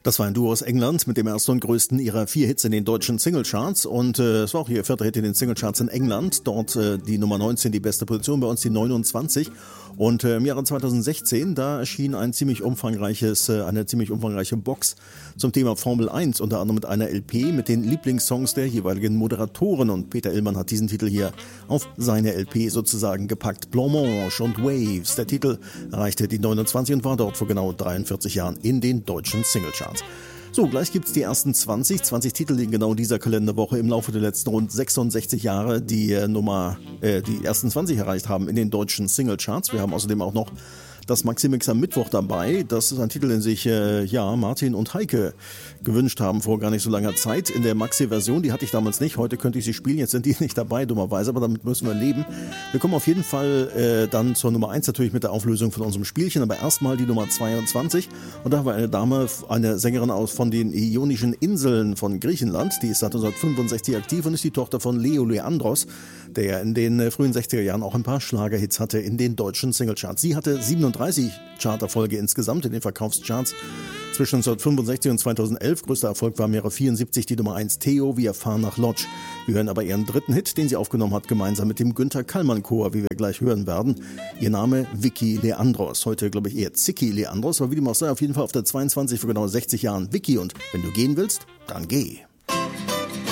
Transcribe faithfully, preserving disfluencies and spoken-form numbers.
Das war ein Duo aus England mit dem ersten und größten ihrer vier Hits in den deutschen Singlecharts und äh, es war auch ihr vierter Hit in den Singlecharts in England. Dort äh, die Nummer neunzehn, die beste Position, bei uns die neunundzwanzig. Und äh, im Jahre zweitausendsechzehn, da erschien ein ziemlich umfangreiches, äh, eine ziemlich umfangreiche Box zum Thema Formel eins, unter anderem mit einer L P mit den Lieblingssongs der jeweiligen Moderatoren. Und Peter Illmann hat diesen Titel hier auf seine L P sozusagen gepackt. Blancmange und Waves. Der Titel erreichte die neunundzwanzig und war dort vor genau dreiundvierzig Jahren in den deutschen Singlecharts. So, gleich gibt's die ersten zwanzig, zwanzig Titel, die in genau dieser Kalenderwoche im Laufe der letzten rund sechsundsechzig Jahre die äh, Nummer, äh, die ersten zwanzig erreicht haben in den deutschen Singlecharts. Wir haben außerdem auch noch das Maximix am Mittwoch dabei. Das ist ein Titel, den sich äh, ja Martin und Heike gewünscht haben vor gar nicht so langer Zeit. In der Maxi-Version, die hatte ich damals nicht. Heute könnte ich sie spielen, jetzt sind die nicht dabei, dummerweise, aber damit müssen wir leben. Wir kommen auf jeden Fall äh, dann zur Nummer eins natürlich mit der Auflösung von unserem Spielchen, aber erstmal die Nummer zweiundzwanzig. Und da war eine Dame, eine Sängerin aus von den Ionischen Inseln von Griechenland. Die ist seit neunzehnhundertfünfundsechzig aktiv und ist die Tochter von Leo Leandros, der in den äh, frühen sechziger Jahren auch ein paar Schlagerhits hatte in den deutschen Singlecharts. Sie hatte siebenunddreißig Charterfolge insgesamt in den Verkaufscharts zwischen neunzehnhundertfünfundsechzig und zweitausendelf. Größter Erfolg war im Jahre vierundsiebzig die Nummer eins Theo, wir fahren nach Lodz. Wir hören aber ihren dritten Hit, den sie aufgenommen hat, gemeinsam mit dem Günther Kallmann Chor, wie wir gleich hören werden. Ihr Name Vicky Leandros. Heute glaube ich eher Zicki Leandros, aber wie dem auch sei, auf jeden Fall auf der zweiundzwanzig vor genau sechzig Jahren Vicky. Und wenn du gehen willst, dann geh.